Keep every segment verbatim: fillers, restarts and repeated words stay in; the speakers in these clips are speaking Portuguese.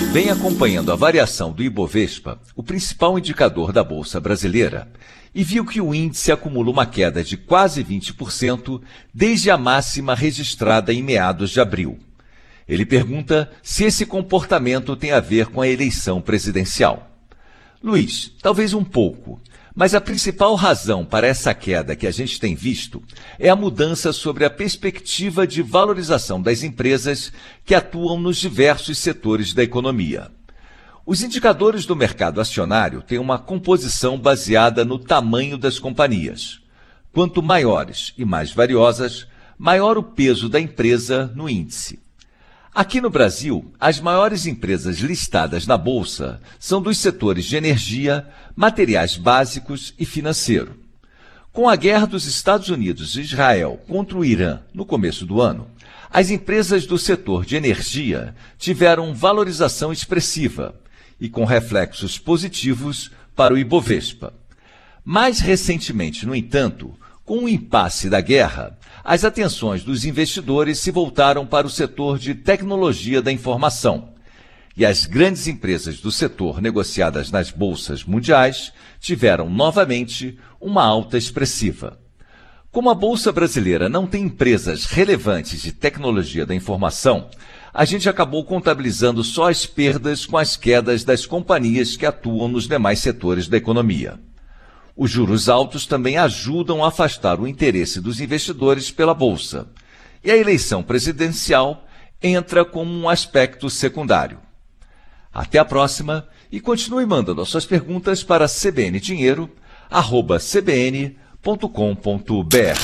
Vem acompanhando a variação do Ibovespa, o principal indicador da Bolsa Brasileira, e viu que o índice acumula uma queda de quase vinte por cento desde a máxima registrada em meados de abril. Ele pergunta se esse comportamento tem a ver com a eleição presidencial. Luiz, talvez um pouco, mas a principal razão para essa queda que a gente tem visto é a mudança sobre a perspectiva de valorização das empresas que atuam nos diversos setores da economia. Os indicadores do mercado acionário têm uma composição baseada no tamanho das companhias. Quanto maiores e mais valiosas, maior o peso da empresa no índice. Aqui no Brasil, as maiores empresas listadas na Bolsa são dos setores de energia, materiais básicos e financeiro. Com a guerra dos Estados Unidos e Israel contra o Irã no começo do ano, as empresas do setor de energia tiveram valorização expressiva e com reflexos positivos para o Ibovespa. Mais recentemente, no entanto, com o impasse da guerra, as atenções dos investidores se voltaram para o setor de tecnologia da informação. E as grandes empresas do setor negociadas nas bolsas mundiais tiveram novamente uma alta expressiva. Como a Bolsa Brasileira não tem empresas relevantes de tecnologia da informação, a gente acabou contabilizando só as perdas com as quedas das companhias que atuam nos demais setores da economia. Os juros altos também ajudam a afastar o interesse dos investidores pela Bolsa. E a eleição presidencial entra como um aspecto secundário. Até a próxima e continue mandando as suas perguntas para c b n dinheiro arroba c b n ponto com ponto b r.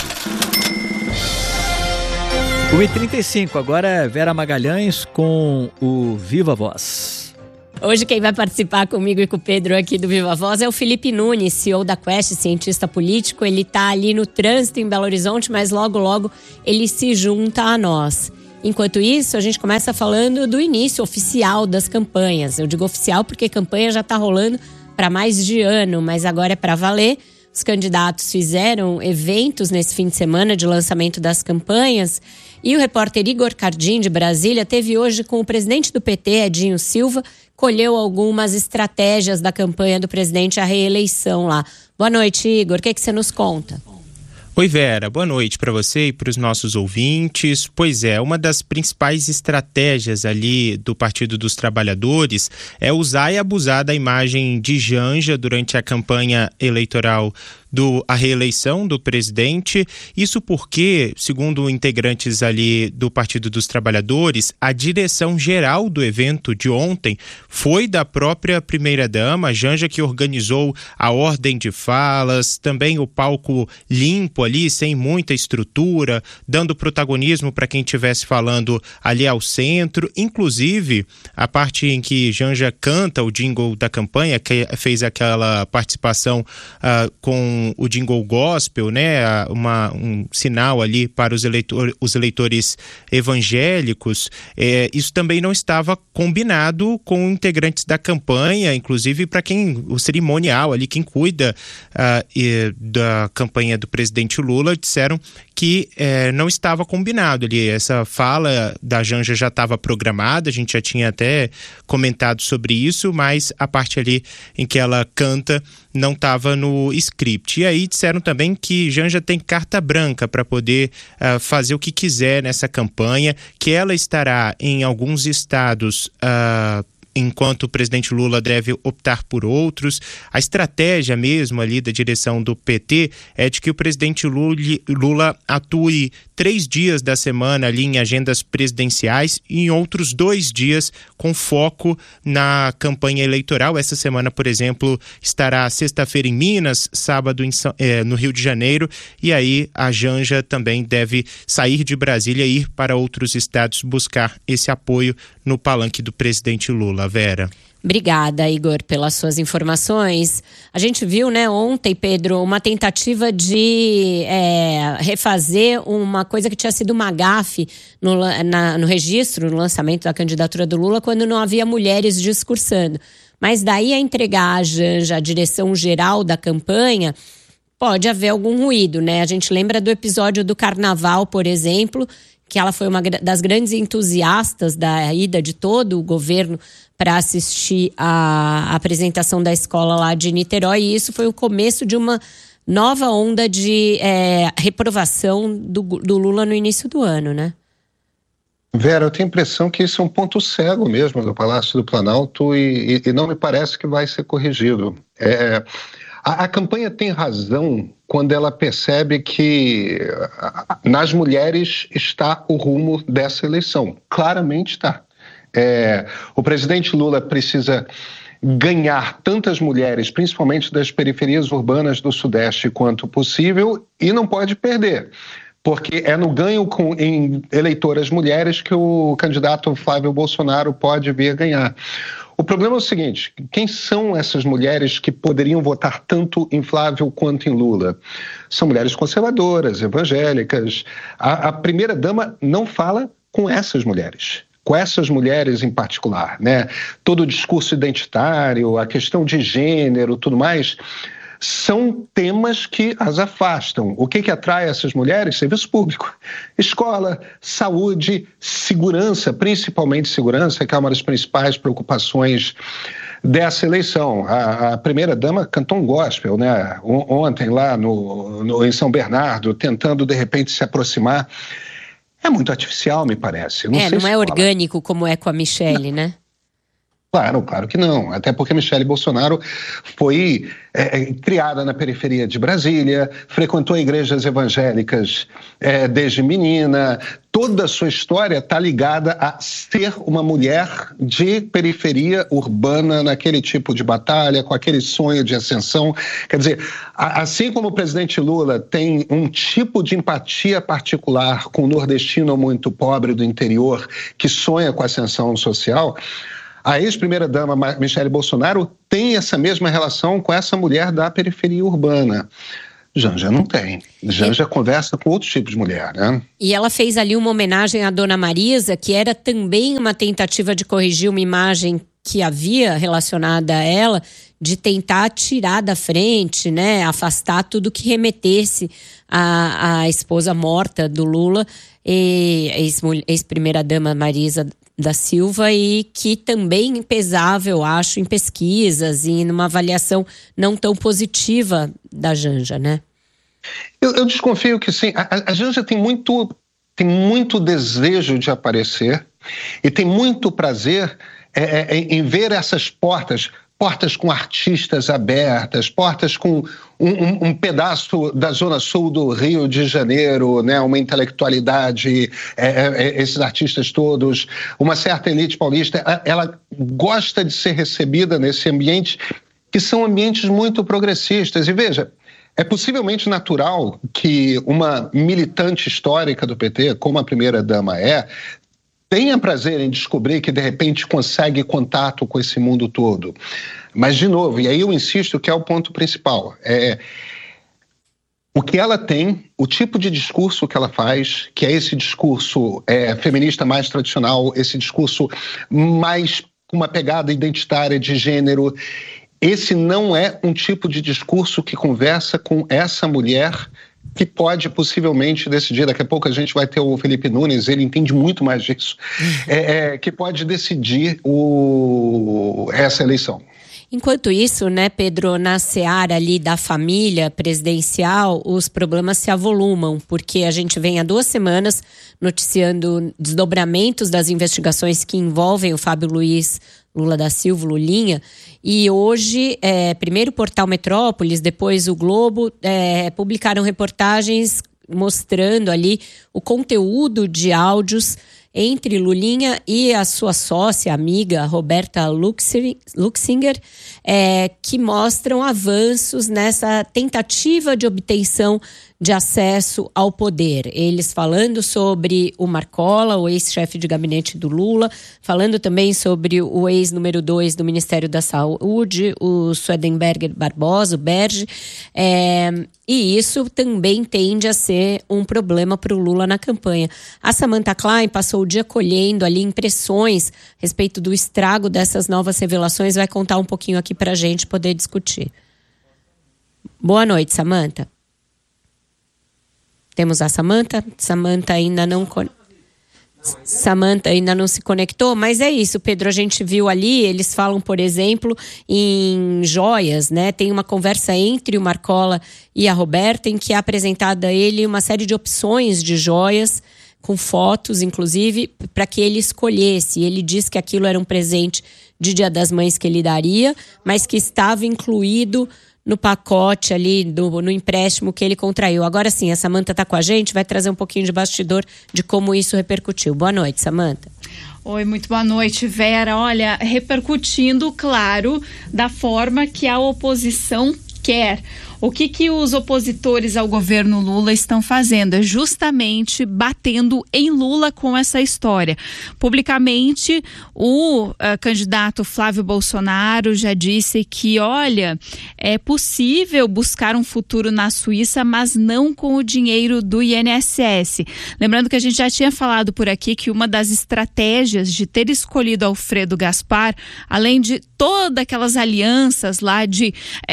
uma e trinta e cinco, agora é Vera Magalhães com o Viva Voz. Hoje quem vai participar comigo e com o Pedro aqui do Viva Voz é o Felipe Nunes, C E O da Quest, cientista político. Ele está ali no trânsito em Belo Horizonte, mas logo, logo ele se junta a nós. Enquanto isso, a gente começa falando do início oficial das campanhas. Eu digo oficial porque a campanha já está rolando para mais de ano, mas agora é para valer. Os candidatos fizeram eventos nesse fim de semana de lançamento das campanhas. E o repórter Igor Cardim, de Brasília, teve hoje com o presidente do P T, Edinho Silva, colheu algumas estratégias da campanha do presidente à reeleição lá. Boa noite, Igor. O que, é que você nos conta? Oi, Vera. Boa noite para você e para os nossos ouvintes. Pois é, uma das principais estratégias ali do Partido dos Trabalhadores é usar e abusar da imagem de Janja durante a campanha eleitoral do, a reeleição do presidente. Isso porque, segundo integrantes ali do Partido dos Trabalhadores, a direção geral do evento de ontem foi da própria primeira-dama, Janja, que organizou a ordem de falas, também o palco limpo ali, sem muita estrutura, dando protagonismo para quem estivesse falando ali ao centro. Inclusive, a parte em que Janja canta o jingle da campanha, que fez aquela participação uh, com o jingle gospel, né, uma, um sinal ali para os, eleitor, os eleitores evangélicos, é, isso também não estava combinado com integrantes da campanha, inclusive para quem, o cerimonial ali, quem cuida uh, e, da campanha do presidente Lula, disseram que é, não estava combinado ali. Essa fala da Janja já estava programada, a gente já tinha até comentado sobre isso, mas a parte ali em que ela canta não estava no script. E aí disseram também que Janja tem carta branca para poder uh, fazer o que quiser nessa campanha, que ela estará em alguns estados uh, enquanto o presidente Lula deve optar por outros. A estratégia mesmo ali da direção do P T é de que o presidente Lula, Lula atue três dias da semana ali em agendas presidenciais e em outros dois dias com foco na campanha eleitoral. Essa semana, por exemplo, estará sexta-feira em Minas, sábado em, é, no Rio de Janeiro, e aí a Janja também deve sair de Brasília e ir para outros estados buscar esse apoio no palanque do presidente Lula. Vera. Obrigada, Igor, pelas suas informações. A gente viu, né, ontem, Pedro, uma tentativa de é, refazer uma coisa que tinha sido uma gafe no, na, no registro, no lançamento da candidatura do Lula, quando não havia mulheres discursando. Mas daí a entregar a Janja, a direção geral da campanha, pode haver algum ruído, né? A gente lembra do episódio do Carnaval, por exemplo, que ela foi uma das grandes entusiastas da ida de todo o governo para assistir à apresentação da escola lá de Niterói, e isso foi o começo de uma nova onda de é, reprovação do, do Lula no início do ano, né? Vera, eu tenho a impressão que isso é um ponto cego mesmo do Palácio do Planalto e, e, e não me parece que vai ser corrigido. É, a, a campanha tem razão quando ela percebe que nas mulheres está o rumo dessa eleição. Claramente está. É, o presidente Lula precisa ganhar tantas mulheres, principalmente das periferias urbanas do Sudeste, quanto possível, e não pode perder. Porque é no ganho com, em eleitoras mulheres que o candidato Flávio Bolsonaro pode vir a ganhar. O problema é o seguinte, quem são essas mulheres que poderiam votar tanto em Flávio quanto em Lula? São mulheres conservadoras, evangélicas. A, a primeira-dama não fala com essas mulheres. Com essas mulheres em particular, né? Todo o discurso identitário, a questão de gênero, tudo mais, são temas que as afastam. O que que atrai essas mulheres? Serviço público, escola, saúde, segurança, principalmente segurança, que é uma das principais preocupações dessa eleição. A, a primeira-dama cantou um gospel, né? Ontem lá no, no, em São Bernardo, tentando de repente se aproximar. É muito artificial, me parece. Não é, sei não é orgânico como é com a Michele, não. Né? Claro, claro que não. Até porque a Michele Bolsonaro foi é, criada na periferia de Brasília, frequentou igrejas evangélicas é, desde menina. Toda a sua história está ligada a ser uma mulher de periferia urbana, naquele tipo de batalha, com aquele sonho de ascensão. Quer dizer, assim como o presidente Lula tem um tipo de empatia particular com o nordestino muito pobre do interior que sonha com a ascensão social, a ex-primeira-dama Michele Bolsonaro tem essa mesma relação com essa mulher da periferia urbana. Janja não tem. Janja e... conversa com outros tipos de mulher, né? E ela fez ali uma homenagem à Dona Marisa, que era também uma tentativa de corrigir uma imagem que havia relacionada a ela, de tentar tirar da frente, né, afastar tudo que remetesse à, à esposa morta do Lula, e ex-primeira-dama Marisa da Silva, e que também pesava, eu acho, em pesquisas e numa avaliação não tão positiva da Janja, né? Eu, eu desconfio que sim. A, a Janja tem muito, tem muito desejo de aparecer e tem muito prazer é, é, em ver essas portas, portas com artistas abertas, portas com um, um, um pedaço da zona sul do Rio de Janeiro, né, uma intelectualidade, é, é, esses artistas todos, uma certa elite paulista. Ela gosta de ser recebida nesse ambiente, que são ambientes muito progressistas. E veja, é possivelmente natural que uma militante histórica do P T, como a primeira-dama é, tenha prazer em descobrir que, de repente, consegue contato com esse mundo todo. Mas, de novo, e aí eu insisto que é o ponto principal, é o que ela tem, o tipo de discurso que ela faz, que é esse discurso é, feminista mais tradicional, esse discurso mais com uma pegada identitária de gênero. Esse não é um tipo de discurso que conversa com essa mulher que pode possivelmente decidir, daqui a pouco a gente vai ter o Felipe Nunes, ele entende muito mais disso, é, é, que pode decidir o, essa eleição. Enquanto isso, né, Pedro, na seara ali da família presidencial, os problemas se avolumam, porque a gente vem há duas semanas noticiando desdobramentos das investigações que envolvem o Fábio Luiz Lula da Silva, Lulinha, e hoje, é, primeiro o portal Metrópolis, depois o Globo, é, publicaram reportagens mostrando ali o conteúdo de áudios entre Lulinha e a sua sócia, amiga, Roberta Luxinger, é, que mostram avanços nessa tentativa de obtenção de acesso ao poder. Eles falando sobre o Marcola, o ex-chefe de gabinete do Lula, falando também sobre o ex-número dois do Ministério da Saúde, o Swedenberger Barbosa, o Berge, é, e isso também tende a ser um problema para o Lula na campanha. A Samantha Klein passou o dia colhendo ali impressões a respeito do estrago dessas novas revelações, vai contar um pouquinho aqui para a gente poder discutir. Boa noite, Samantha. Temos a Samantha. Samantha ainda não... Samantha ainda não se conectou, mas é isso, Pedro, a gente viu ali, eles falam, por exemplo, em joias, né? Tem uma conversa entre o Marcola e a Roberta, em que é apresentada a ele uma série de opções de joias, com fotos, inclusive, para que ele escolhesse. Ele diz que aquilo era um presente de Dia das Mães que ele daria, mas que estava incluído no pacote ali, do, no empréstimo que ele contraiu. Agora sim, a Samantha está com a gente, vai trazer um pouquinho de bastidor de como isso repercutiu. Boa noite, Samantha. Oi, muito boa noite, Vera. Olha, repercutindo, claro, da forma que a oposição quer. O que que os opositores ao governo Lula estão fazendo? É justamente batendo em Lula com essa história. Publicamente, o uh, candidato Flávio Bolsonaro já disse que, olha, é possível buscar um futuro na Suíça, mas não com o dinheiro do I N S S. Lembrando que a gente já tinha falado por aqui que uma das estratégias de ter escolhido Alfredo Gaspar, além de todas aquelas alianças lá de,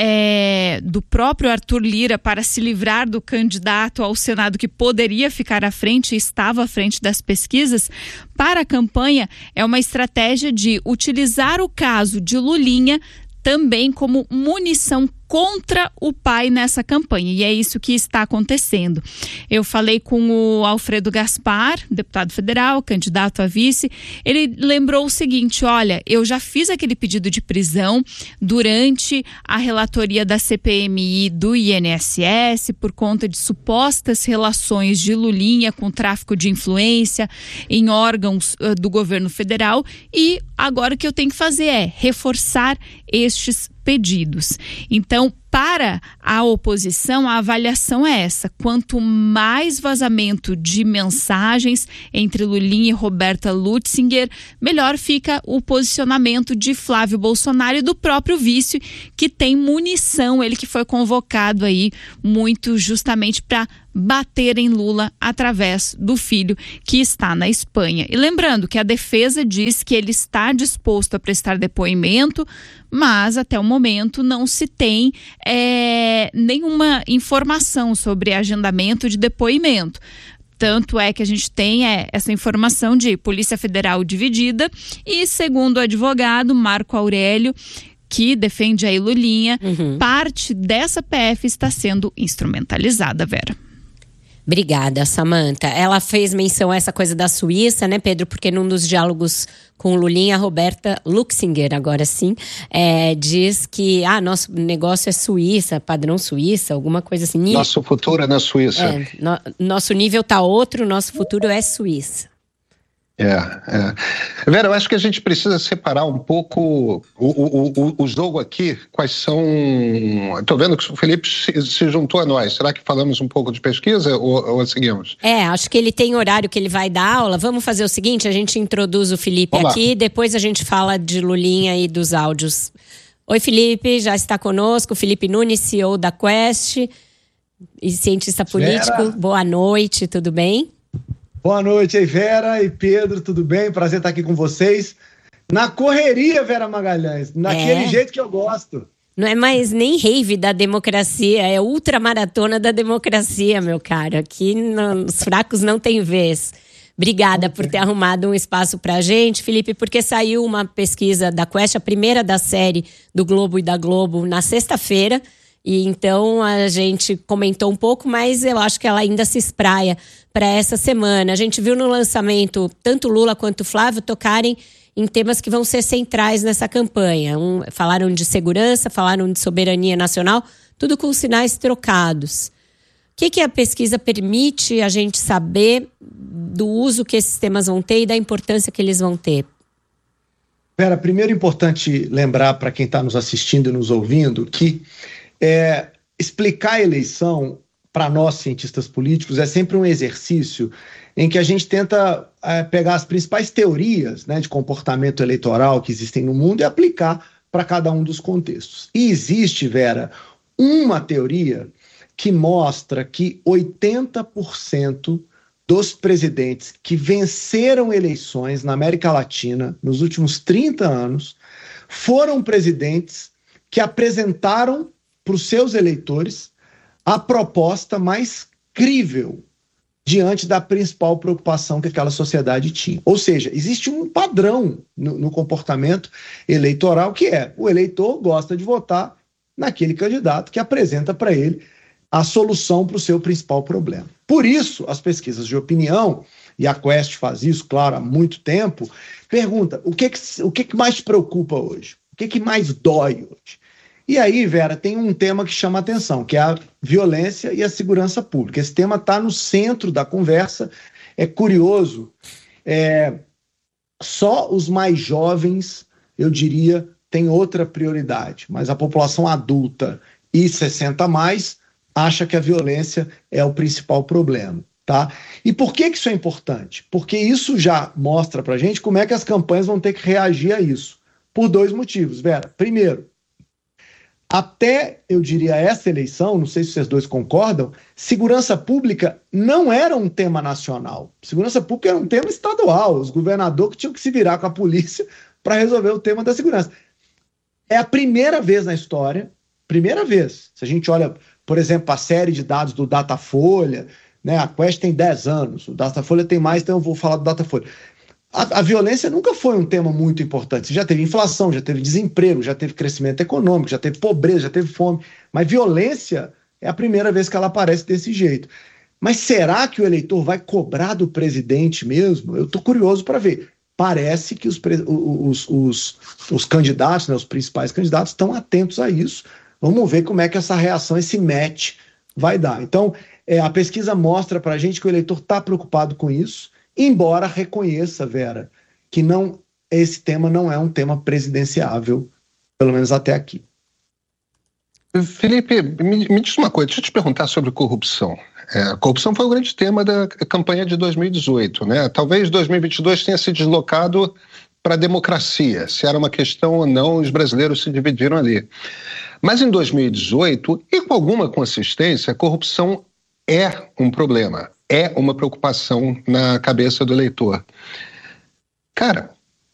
é, do próprio Arthur Lira para se livrar do candidato ao Senado que poderia ficar à frente e estava à frente das pesquisas, para a campanha é uma estratégia de utilizar o caso de Lulinha também como munição contra o pai nessa campanha, e é isso que está acontecendo. Eu falei com o Alfredo Gaspar, deputado federal, candidato a vice. Ele lembrou o seguinte: olha, eu já fiz aquele pedido de prisão durante a relatoria da C P M I do I N S S por conta de supostas relações de Lulinha com tráfico de influência em órgãos uh, do governo federal, e agora o que eu tenho que fazer é reforçar estes pedidos. Então, para a oposição, a avaliação é essa: quanto mais vazamento de mensagens entre Lulinha e Roberta Lutzinger, melhor fica o posicionamento de Flávio Bolsonaro e do próprio vice, que tem munição, ele que foi convocado aí muito justamente para bater em Lula através do filho que está na Espanha. E lembrando que a defesa diz que ele está disposto a prestar depoimento, mas até o momento não se tem é, nenhuma informação sobre agendamento de depoimento. Tanto é que a gente tem é, essa informação de Polícia Federal dividida e, segundo o advogado Marco Aurélio, que defende a Lulinha, uhum. parte dessa P F está sendo instrumentalizada, Vera. Obrigada, Samantha. Ela fez menção a essa coisa da Suíça, né, Pedro? Porque num dos diálogos com o Lulinha, a Roberta Lutzinger, agora sim, é, diz que ah, nosso negócio é Suíça, padrão Suíça, alguma coisa assim. Nosso futuro é na Suíça. É, no, nosso nível tá outro, nosso futuro é Suíça. É, é. Vera, eu acho que a gente precisa separar um pouco o, o, o, o jogo aqui, quais são... Estou vendo que o Felipe se, se juntou a nós. Será que falamos um pouco de pesquisa ou, ou seguimos? É, acho que ele tem horário que ele vai dar aula. Vamos fazer o seguinte, a gente introduz o Felipe Vamos aqui, lá. Depois a gente fala de Lulinha e dos áudios. Oi, Felipe, já está conosco. Felipe Nunes, C E O da Quest e cientista político. Vera. Boa noite, tudo bem? Boa noite aí, Vera e Pedro, tudo bem? Prazer estar aqui com vocês. Na correria, Vera Magalhães, naquele é. jeito que eu gosto. Não é mais nem rave da democracia, é ultramaratona da democracia, meu caro. Aqui não, os fracos não têm vez. Obrigada okay. por ter arrumado um espaço pra gente, Felipe, porque saiu uma pesquisa da Quest, a primeira da série do Globo e da Globo, na sexta-feira. E então a gente comentou um pouco, mas eu acho que ela ainda se espraia para essa semana. A gente viu no lançamento tanto Lula quanto Flávio tocarem em temas que vão ser centrais nessa campanha. Um, falaram de segurança, falaram de soberania nacional, tudo com sinais trocados. O que, que a pesquisa permite a gente saber do uso que esses temas vão ter e da importância que eles vão ter? Vera, primeiro é importante lembrar para quem está nos assistindo e nos ouvindo que É, explicar a eleição para nós, cientistas políticos, é sempre um exercício em que a gente tenta é, pegar as principais teorias, né, de comportamento eleitoral que existem no mundo e aplicar para cada um dos contextos. E existe, Vera, uma teoria que mostra que oitenta por cento dos presidentes que venceram eleições na América Latina nos últimos trinta anos foram presidentes que apresentaram para os seus eleitores a proposta mais crível diante da principal preocupação que aquela sociedade tinha. Ou seja, existe um padrão no, no comportamento eleitoral, que é o eleitor gosta de votar naquele candidato que apresenta para ele a solução para o seu principal problema. Por isso, as pesquisas de opinião, e a Quest faz isso, claro, há muito tempo, pergunta o que, que, o que, que mais te preocupa hoje? O que, que mais dói hoje? E aí, Vera, tem um tema que chama a atenção, que é a violência e a segurança pública. Esse tema está no centro da conversa. É curioso, é, só os mais jovens, eu diria, têm outra prioridade, mas a população adulta e sessenta a mais acha que a violência é o principal problema. Tá? E por que, que isso é importante? Porque isso já mostra para a gente como é que as campanhas vão ter que reagir a isso. Por dois motivos, Vera. Primeiro, até, eu diria, essa eleição, não sei se vocês dois concordam, segurança pública não era um tema nacional. Segurança pública era um tema estadual. Os governadores que tinham que se virar com a polícia para resolver o tema da segurança. É a primeira vez na história, primeira vez, se a gente olha, por exemplo, a série de dados do Datafolha, né, a Quest tem dez anos, o Datafolha tem mais, então eu vou falar do Datafolha. A, a violência nunca foi um tema muito importante. Você já teve inflação, já teve desemprego, já teve crescimento econômico, já teve pobreza, já teve fome. Mas violência é a primeira vez que ela aparece desse jeito. Mas será que o eleitor vai cobrar do presidente mesmo? Eu estou curioso para ver. Parece que os, os, os, os candidatos, né, os principais candidatos, estão atentos a isso. Vamos ver como é que essa reação, esse match, vai dar. Então, é, a pesquisa mostra para a gente que o eleitor está preocupado com isso, embora reconheça, Vera, que não, esse tema não é um tema presidenciável, pelo menos até aqui. Felipe, me, me diz uma coisa, deixa eu te perguntar sobre corrupção. É, a corrupção foi o grande tema da campanha de dois mil e dezoito, né? Talvez dois mil e vinte e dois tenha se deslocado para a democracia, se era uma questão ou não, os brasileiros se dividiram ali. Mas em dois mil e dezoito, e com alguma consistência, a corrupção é um problema. É uma preocupação na cabeça do eleitor. Cara,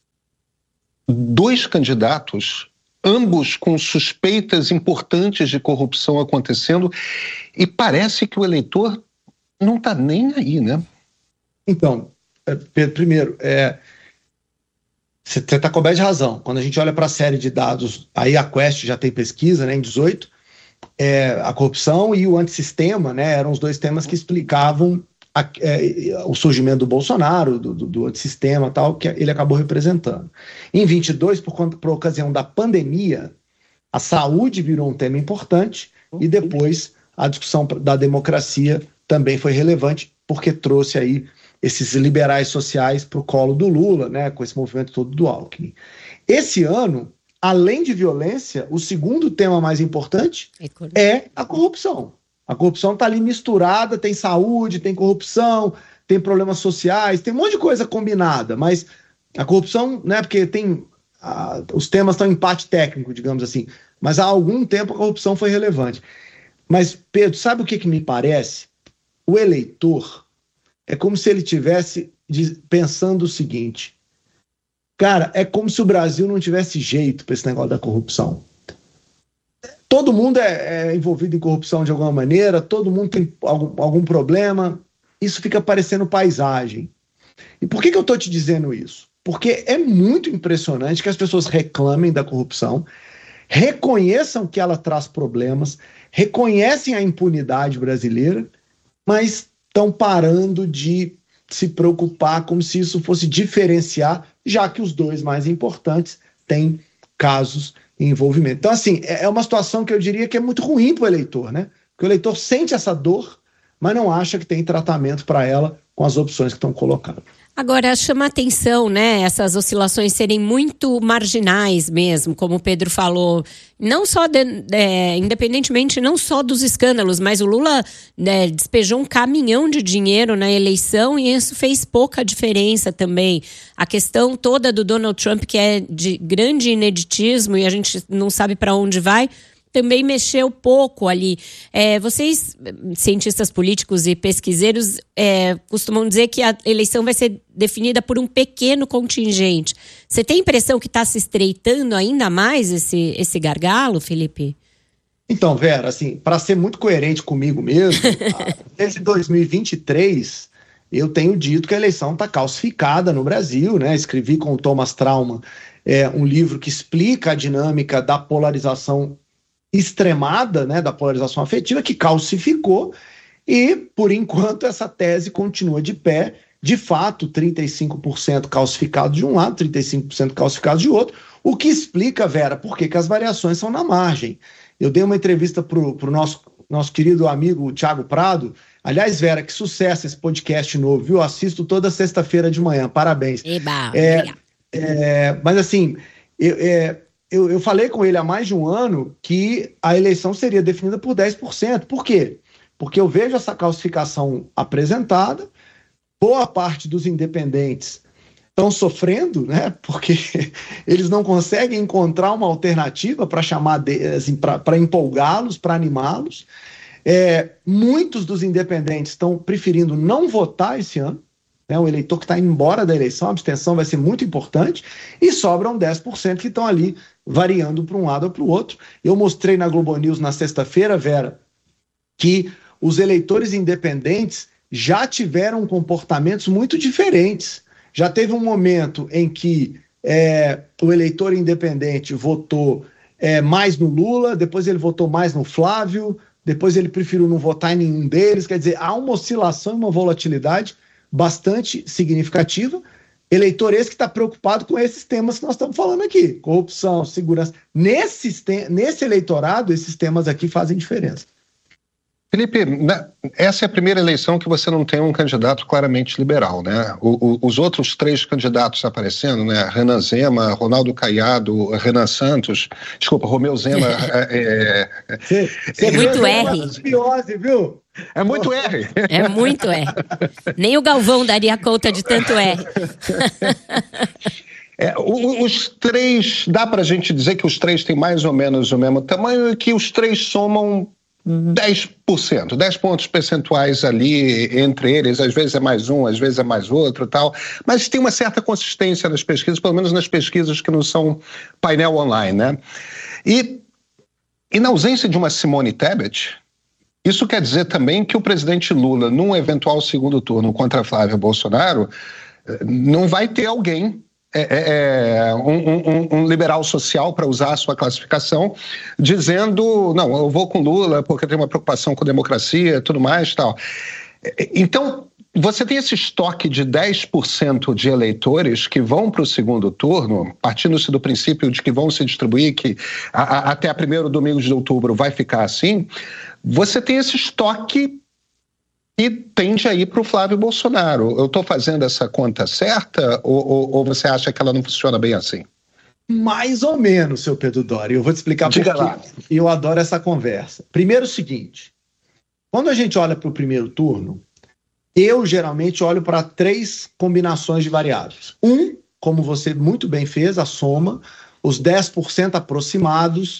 dois candidatos, ambos com suspeitas importantes de corrupção acontecendo, e parece que o eleitor não está nem aí, né? Então, Pedro, primeiro, é, você está coberto de razão. Quando a gente olha para a série de dados, aí a Quest já tem pesquisa, né, em dezoito, É, a corrupção e o antissistema, né, eram os dois temas que explicavam a, é, o surgimento do Bolsonaro, do, do, do antissistema, tal, que ele acabou representando. Em vinte e dois, por, por ocasião da pandemia, a saúde virou um tema importante e depois a discussão da democracia também foi relevante, porque trouxe aí esses liberais sociais para o colo do Lula, né, com esse movimento todo do Alckmin. Esse ano, além de violência, o segundo tema mais importante é a corrupção. A corrupção está ali misturada, tem saúde, tem corrupção, tem problemas sociais, tem um monte de coisa combinada, mas a corrupção, né, porque tem, a, os temas estão em empate técnico, digamos assim, mas há algum tempo a corrupção foi relevante. Mas, Pedro, sabe o que, que me parece? O eleitor é como se ele estivesse pensando o seguinte: cara, é como se o Brasil não tivesse jeito para esse negócio da corrupção. Todo mundo é, é envolvido em corrupção de alguma maneira, todo mundo tem algum, algum problema, isso fica parecendo paisagem. E por que, que eu estou te dizendo isso? Porque é muito impressionante que as pessoas reclamem da corrupção, reconheçam que ela traz problemas, reconhecem a impunidade brasileira, mas estão parando de se preocupar como se isso fosse diferenciar, já que os dois mais importantes têm casos em envolvimento. Então, assim, é uma situação que eu diria que é muito ruim para o eleitor, né? Porque o eleitor sente essa dor, mas não acha que tem tratamento para ela com as opções que estão colocadas. Agora, chama atenção, né, essas oscilações serem muito marginais mesmo, como o Pedro falou, não só, de, é, independentemente, não só dos escândalos, mas o Lula, né, despejou um caminhão de dinheiro na eleição e isso fez pouca diferença também. A questão toda do Donald Trump, que é de grande ineditismo e a gente não sabe para onde vai, também mexeu pouco ali. É, vocês, cientistas políticos e pesquiseiros, é, costumam dizer que a eleição vai ser definida por um pequeno contingente. Você tem a impressão que está se estreitando ainda mais esse, esse gargalo, Felipe? Então, Vera, assim, para ser muito coerente comigo mesmo, desde dois mil e vinte e três, eu tenho dito que a eleição está calcificada no Brasil, né? Escrevi com o Thomas Trauman é, um livro que explica a dinâmica da polarização extremada, né? Da polarização afetiva, que calcificou, e, por enquanto, essa tese continua de pé. De fato, trinta e cinco por cento calcificado de um lado, trinta e cinco por cento calcificado de outro, o que explica, Vera, por que que as variações são na margem. Eu dei uma entrevista para o nosso, nosso querido amigo Thiago Prado. Aliás, Vera, que sucesso esse podcast novo, viu? Assisto toda sexta-feira de manhã, parabéns. Eba, é, é, mas assim, eu, é, eu, eu falei com ele há mais de um ano que a eleição seria definida por dez por cento. Por quê? Porque eu vejo essa calcificação apresentada, boa parte dos independentes estão sofrendo, né? Porque eles não conseguem encontrar uma alternativa para chamar, de, assim, para empolgá-los, para animá-los. É, muitos dos independentes estão preferindo não votar esse ano, né? O eleitor que está indo embora da eleição, a abstenção vai ser muito importante, e sobram dez por cento que estão ali variando para um lado ou para o outro. Eu mostrei na Globo News na sexta-feira, Vera, que os eleitores independentes já tiveram comportamentos muito diferentes. Já teve um momento em que é, o eleitor independente votou é, mais no Lula, depois ele votou mais no Flávio, depois ele preferiu não votar em nenhum deles. Quer dizer, há uma oscilação e uma volatilidade bastante significativa. Eleitor esse que está preocupado com esses temas que nós estamos falando aqui: corrupção, segurança. Nesse, nesse eleitorado, esses temas aqui fazem diferença. Felipe, essa é a primeira eleição que você não tem um candidato claramente liberal, né? O, o, os outros três candidatos aparecendo, né? Renan Zema, Ronaldo Caiado, Renan Santos, desculpa, Romeu Zema. é, é, é muito R. Viu? É muito R. É muito R. Nem o Galvão daria conta de tanto R. É, os três, dá pra gente dizer que os três têm mais ou menos o mesmo tamanho e que os três somam dez por cento, dez pontos percentuais ali entre eles, às vezes é mais um, às vezes é mais outro e tal, mas tem uma certa consistência nas pesquisas, pelo menos nas pesquisas que não são painel online, né? E, e na ausência de uma Simone Tebet, isso quer dizer também que o presidente Lula, num eventual segundo turno contra Flávio Bolsonaro, não vai ter alguém É, é, um, um, um liberal social, para usar a sua classificação, dizendo, não, eu vou com Lula porque eu tenho uma preocupação com democracia e tudo mais e tal. Então, você tem esse estoque de dez por cento de eleitores que vão para o segundo turno, partindo-se do princípio de que vão se distribuir, que a, a, até a primeiro domingo de outubro vai ficar assim, você tem esse estoque e tende a ir para o Flávio Bolsonaro. Eu estou fazendo essa conta certa ou, ou, ou você acha que ela não funciona bem assim? Mais ou menos, seu Pedro Doria. Eu vou te explicar por quê. Eu adoro essa conversa. Primeiro o seguinte, quando a gente olha para o primeiro turno, eu geralmente olho para três combinações de variáveis. Um, como você muito bem fez, a soma, os dez por cento aproximados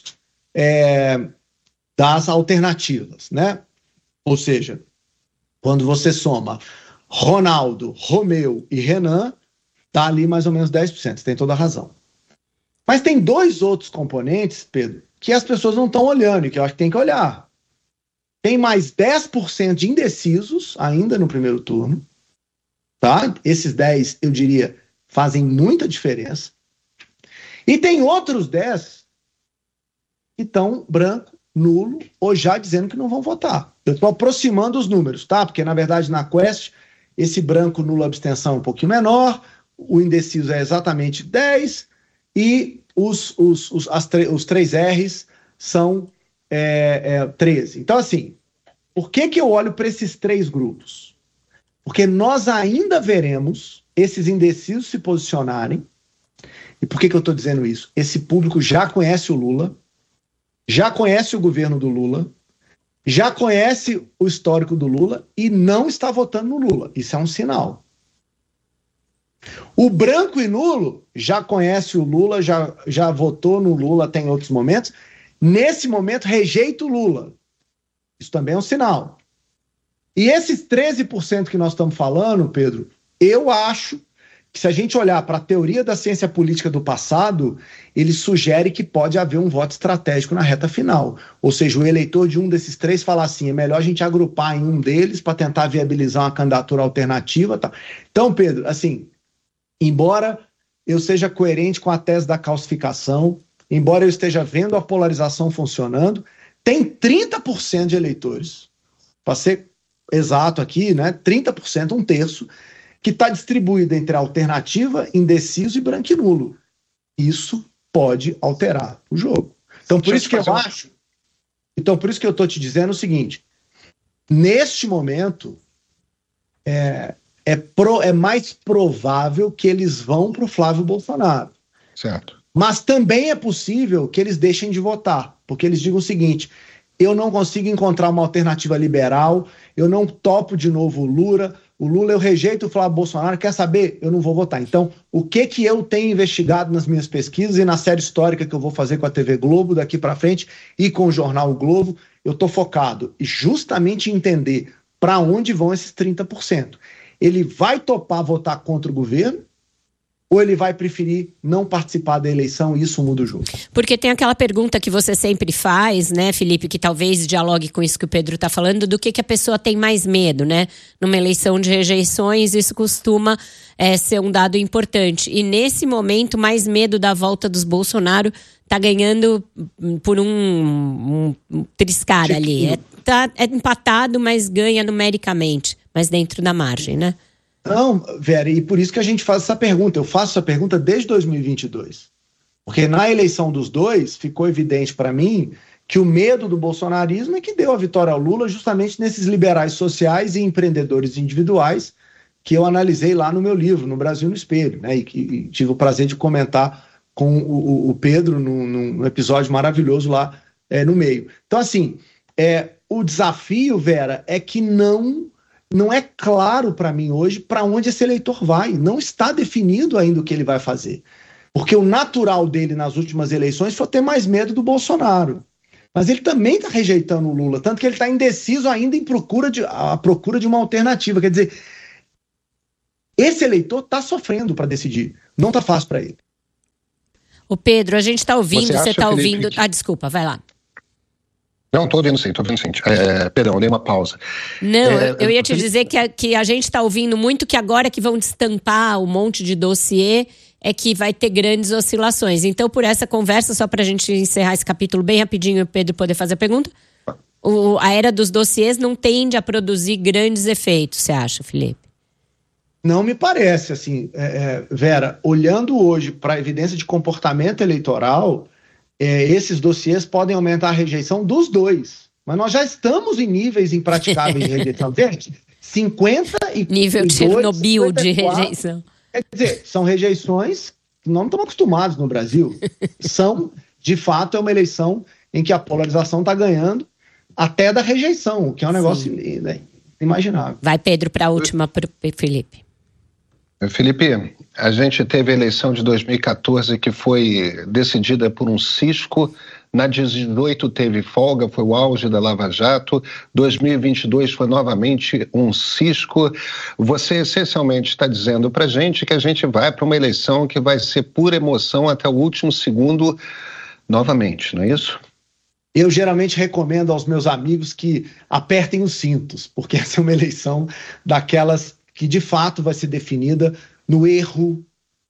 é, das alternativas, né? Ou seja, quando você soma Ronaldo, Romeu e Renan, tá ali mais ou menos dez por cento, você tem toda a razão. Mas tem dois outros componentes, Pedro, que as pessoas não estão olhando e que eu acho que tem que olhar. Tem mais dez por cento de indecisos ainda no primeiro turno, tá? Esses dez, eu diria, fazem muita diferença. E tem outros dez que estão branco, nulo, ou já dizendo que não vão votar. Eu estou aproximando os números, tá? Porque, na verdade, na Quest, esse branco, nulo, abstenção é um pouquinho menor, o indeciso é exatamente dez, e os, os, os, as os três R's são é, é, treze. Então, assim, por que que eu olho para esses três grupos? Porque nós ainda veremos esses indecisos se posicionarem. E por que que eu estou dizendo isso? Esse público já conhece o Lula, já conhece o governo do Lula, já conhece o histórico do Lula e não está votando no Lula. Isso é um sinal. O branco e nulo já conhece o Lula, já, já votou no Lula até em outros momentos. Nesse momento, rejeita o Lula. Isso também é um sinal. E esses treze por cento que nós estamos falando, Pedro, eu acho que, se a gente olhar para a teoria da ciência política do passado, ele sugere que pode haver um voto estratégico na reta final. Ou seja, o eleitor de um desses três fala assim, é melhor a gente agrupar em um deles para tentar viabilizar uma candidatura alternativa. Tá? Então, Pedro, assim, embora eu seja coerente com a tese da calcificação, embora eu esteja vendo a polarização funcionando, tem trinta por cento de eleitores, para ser exato aqui, né, trinta por cento, um terço, que está distribuído entre alternativa, indeciso e branco e nulo. Isso pode alterar o jogo. Então, por isso que eu acho... Então, por isso que eu estou te dizendo o seguinte, neste momento, é, é, pro, é mais provável que eles vão para o Flávio Bolsonaro. Certo. Mas também é possível que eles deixem de votar, porque eles digam o seguinte, eu não consigo encontrar uma alternativa liberal, eu não topo de novo o Lula, o Lula eu rejeito o Flávio Bolsonaro, quer saber? Eu não vou votar. Então, o que que eu tenho investigado nas minhas pesquisas e na série histórica que eu vou fazer com a T V Globo daqui para frente e com o jornal o Globo, eu estou focado justamente em entender para onde vão esses trinta por cento. Ele vai topar votar contra o governo, ou ele vai preferir não participar da eleição e isso muda o jogo? Porque tem aquela pergunta que você sempre faz, né, Felipe, que talvez dialogue com isso que o Pedro está falando, do que, que a pessoa tem mais medo, né? Numa eleição de rejeições, isso costuma é, ser um dado importante. E nesse momento, mais medo da volta dos Bolsonaro está ganhando por um, um, um triscar ali. É, tá, é empatado, mas ganha numericamente, mas dentro da margem, né? Não, Vera, e por isso que a gente faz essa pergunta. Eu faço essa pergunta desde dois mil e vinte e dois. Porque na eleição dos dois, ficou evidente para mim que o medo do bolsonarismo é que deu a vitória ao Lula justamente nesses liberais sociais e empreendedores individuais que eu analisei lá no meu livro, No Brasil no Espelho, né? E que e tive o prazer de comentar com o, o Pedro num, num episódio maravilhoso lá é, no meio. Então, assim, é, o desafio, Vera, é que não... Não é claro para mim hoje para onde esse eleitor vai. Não está definido ainda o que ele vai fazer. Porque o natural dele nas últimas eleições foi ter mais medo do Bolsonaro. Mas ele também está rejeitando o Lula, tanto que ele está indeciso ainda em procura de, a procura de uma alternativa. Quer dizer, esse eleitor está sofrendo para decidir. Não está fácil para ele. Ô Pedro, a gente está ouvindo, você está ouvindo... Que... Ah, desculpa, vai lá. Não, estou ouvindo sim, estou ouvindo sim. É, perdão, eu dei uma pausa. Não, é, eu ia te dizer que a, que a gente está ouvindo muito que agora que vão destampar um monte de dossiê é que vai ter grandes oscilações. Então, por essa conversa, só para a gente encerrar esse capítulo bem rapidinho e o Pedro poder fazer a pergunta, o, a era dos dossiês não tende a produzir grandes efeitos, você acha, Felipe? Não me parece, assim, é, é, Vera, olhando hoje para a evidência de comportamento eleitoral... É, esses dossiês podem aumentar a rejeição dos dois. Mas nós já estamos em níveis impraticáveis de rejeição. Gente, cinquenta e dois, nível de Chernobyl cinquenta e quatro, de rejeição. Quer dizer, são rejeições que não estamos acostumados no Brasil. São, de fato, é uma eleição em que a polarização está ganhando até da rejeição, o que é um negócio né, imaginável. Vai, Pedro, para a última, pro Felipe. Felipe, a gente teve a eleição de dois mil e quatorze que foi decidida por um cisco. Na dezoito teve folga, foi o auge da Lava Jato. dois mil e vinte e dois foi novamente um cisco. Você essencialmente está dizendo para a gente que a gente vai para uma eleição que vai ser pura emoção até o último segundo novamente, não é isso? Eu geralmente recomendo aos meus amigos que apertem os cintos, porque essa é uma eleição daquelas que de fato vai ser definida no erro,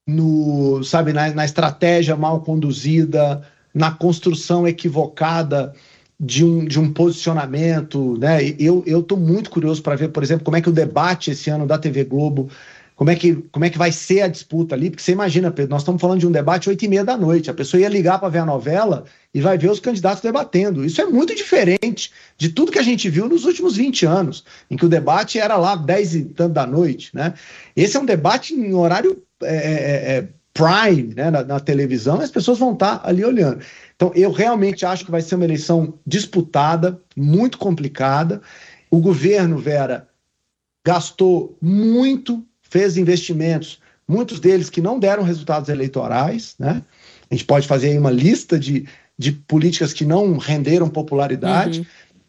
no, sabe, na, na estratégia mal conduzida, na construção equivocada de um, de um posicionamento, né? Eu estou muito curioso para ver, por exemplo, como é que o debate esse ano da T V Globo, como é que, como é que vai ser a disputa ali, porque você imagina, Pedro, nós estamos falando de um debate oito e meia da noite, a pessoa ia ligar para ver a novela e vai ver os candidatos debatendo. Isso é muito diferente de tudo que a gente viu nos últimos vinte anos, em que o debate era lá dez e tanto da noite, né? Esse é um debate em horário é, é, prime, né, na, na televisão, e as pessoas vão estar ali olhando. Então, eu realmente acho que vai ser uma eleição disputada, muito complicada. O governo, Vera, gastou muito, fez investimentos, muitos deles que não deram resultados eleitorais, né? A gente pode fazer aí uma lista de, de políticas que não renderam popularidade. Uhum.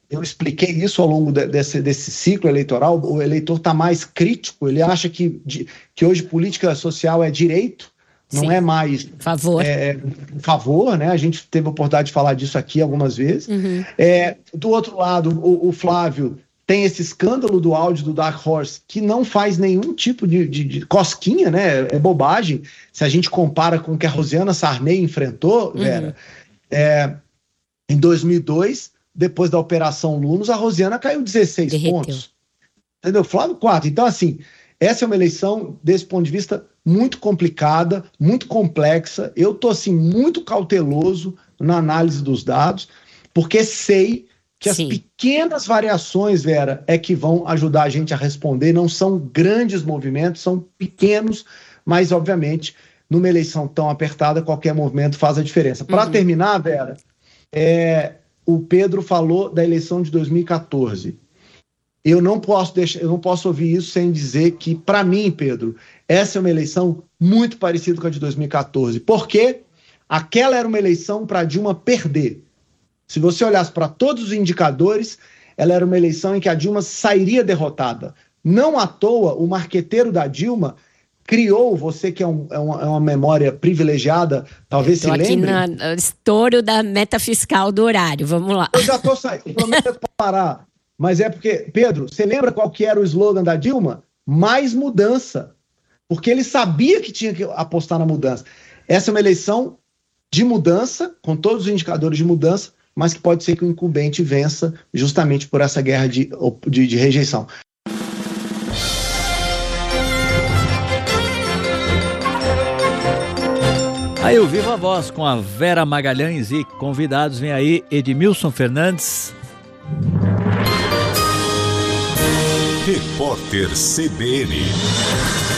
eu expliquei isso ao longo de, desse, desse ciclo eleitoral. O eleitor está mais crítico, ele acha que, de, que hoje política social é direito, não Sim. é mais favor. É, favor, né? A gente teve a oportunidade de falar disso aqui algumas vezes. Uhum. É, do outro lado, o, o Flávio tem esse escândalo do áudio do Dark Horse, que não faz nenhum tipo de, de, de cosquinha, né? É bobagem. Se a gente compara com o que a Rosiana Sarney enfrentou, uhum. Vera, é, em dois mil e dois, depois da Operação Lunos, a Rosiana caiu dezesseis Derreteu. pontos. Entendeu? Flávio, quatro. Então, assim, essa é uma eleição, desse ponto de vista, muito complicada, muito complexa. Eu estou, assim, muito cauteloso na análise dos dados, porque sei que Sim. as pequenas variações, Vera, é que vão ajudar a gente a responder. Não são grandes movimentos, são pequenos, mas, obviamente, numa eleição tão apertada, qualquer movimento faz a diferença. Para uhum. terminar, Vera, é, o Pedro falou da eleição de dois mil e quatorze. Eu não posso deixar, eu não posso ouvir isso sem dizer que, para mim, Pedro, essa é uma eleição muito parecida com a de dois mil e quatorze. Porque aquela era uma eleição para Dilma perder. Se você olhasse para todos os indicadores, ela era uma eleição em que a Dilma sairia derrotada. Não à toa, o marqueteiro da Dilma criou, você que é, um, é, uma, é uma memória privilegiada, talvez se lembre... Estou aqui no estouro da meta fiscal do horário, vamos lá. Eu já estou saindo, prometo parar. Mas é porque, Pedro, você lembra qual que era o slogan da Dilma? Mais mudança. Porque ele sabia que tinha que apostar na mudança. Essa é uma eleição de mudança, com todos os indicadores de mudança, mas que pode ser que o incumbente vença justamente por essa guerra de, de, de rejeição. Aí o Viva Voz com a Vera Magalhães e convidados. Vem aí Edmilson Fernandes. Repórter C B N.